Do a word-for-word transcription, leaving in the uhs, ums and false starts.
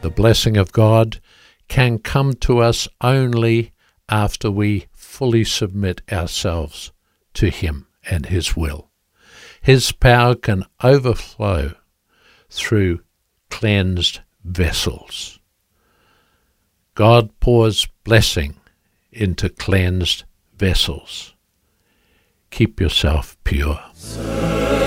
The blessing of God can come to us only after we fully submit ourselves to Him and His will. His power can overflow through cleansed vessels. God pours blessing into cleansed vessels. Keep yourself pure.